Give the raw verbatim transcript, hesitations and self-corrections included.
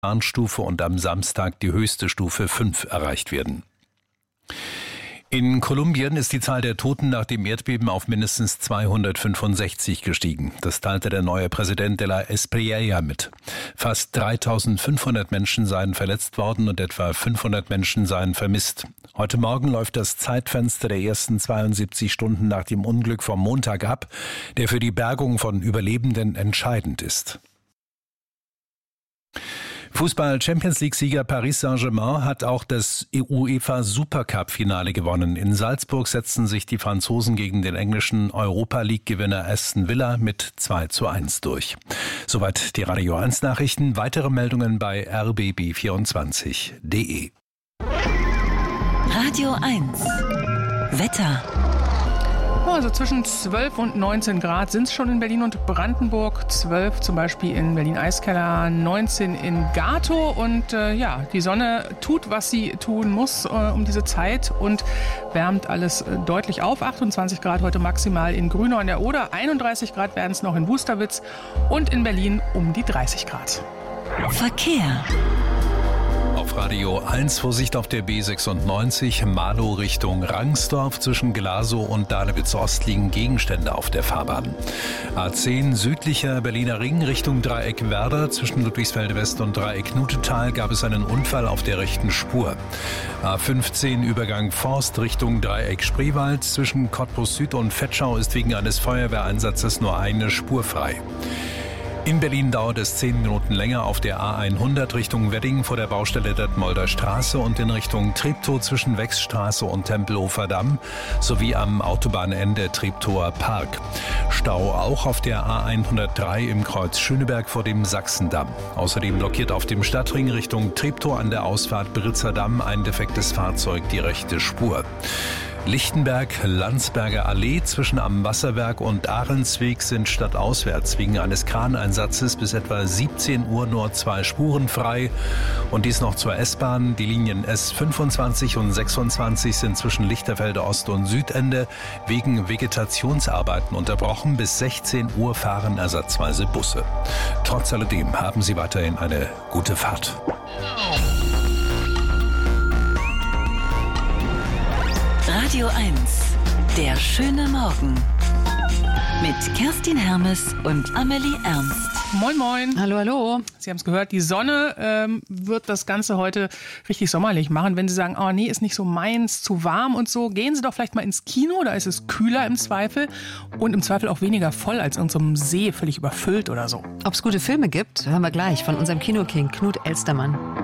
Warnstufe und am Samstag die höchste Stufe fünf erreicht werden. In Kolumbien ist die Zahl der Toten nach dem Erdbeben auf mindestens zweihundertfünfundsechzig gestiegen. Das teilte der neue Präsident de la Espriella mit. Fast dreitausendfünfhundert Menschen seien verletzt worden und etwa fünfhundert Menschen seien vermisst. Heute Morgen läuft das Zeitfenster der ersten zweiundsiebzig Stunden nach dem Unglück vom Montag ab, der für die Bergung von Überlebenden entscheidend ist. Fußball-Champions-League-Sieger Paris Saint-Germain hat auch das UEFA-Supercup-Finale gewonnen. In Salzburg setzten sich die Franzosen gegen den englischen Europa-League-Gewinner Aston Villa mit zwei zu eins durch. Soweit die Radio eins Nachrichten. Weitere Meldungen bei r b b vierundzwanzig punkt d e. Radio eins Wetter. Also zwischen zwölf und neunzehn Grad sind es schon in Berlin und Brandenburg. zwölf zum Beispiel in Berlin-Eiskeller, neunzehn in Gatow. Und äh, ja, die Sonne tut, was sie tun muss äh, um diese Zeit und wärmt alles äh, deutlich auf. achtundzwanzig Grad heute maximal in Grünau an der Oder. einunddreißig Grad werden es noch in Wusterwitz und in Berlin um die dreißig Grad. Verkehr. Auf Radio eins Vorsicht auf der B sechsundneunzig, Marlow Richtung Rangsdorf. Zwischen Glasow und Dahlewitz-Ost liegen Gegenstände auf der Fahrbahn. A zehn südlicher Berliner Ring Richtung Dreieck Werder. Zwischen Ludwigsfelde West und Dreieck Nutetal gab es einen Unfall auf der rechten Spur. A fünfzehn Übergang Forst Richtung Dreieck Spreewald. Zwischen Cottbus Süd und Vetschau ist wegen eines Feuerwehreinsatzes nur eine Spur frei. In Berlin dauert es zehn Minuten länger auf der A hundert Richtung Wedding vor der Baustelle Detmolder Straße und in Richtung Treptow zwischen Wechsstraße und Tempelhofer Damm sowie am Autobahnende Treptower Park. Stau auch auf der A hundertdrei im Kreuz Schöneberg vor dem Sachsendamm. Außerdem blockiert auf dem Stadtring Richtung Treptow an der Ausfahrt Britzer Damm ein defektes Fahrzeug die rechte Spur. Lichtenberg, Landsberger Allee zwischen Am Wasserwerk und Ahrensweg sind stadtauswärts wegen eines Kraneinsatzes bis etwa siebzehn Uhr nur zwei Spuren frei. Und dies noch zur S-Bahn. Die Linien S fünfundzwanzig und sechsundzwanzig sind zwischen Lichterfelde Ost- und Südende wegen Vegetationsarbeiten unterbrochen. Bis sechzehn Uhr fahren ersatzweise Busse. Trotz alledem haben Sie weiterhin eine gute Fahrt. Radio eins, der schöne Morgen. Mit Kerstin Hermes und Amelie Ernst. Moin, moin. Hallo, hallo. Sie haben es gehört, die Sonne ähm, wird das Ganze heute richtig sommerlich machen. Wenn Sie sagen, oh nee, ist nicht so meins, zu warm und so, gehen Sie doch vielleicht mal ins Kino, da ist es kühler im Zweifel und im Zweifel auch weniger voll als in unserem See, völlig überfüllt oder so. Ob es gute Filme gibt, hören wir gleich von unserem Kinoking Knut Elstermann.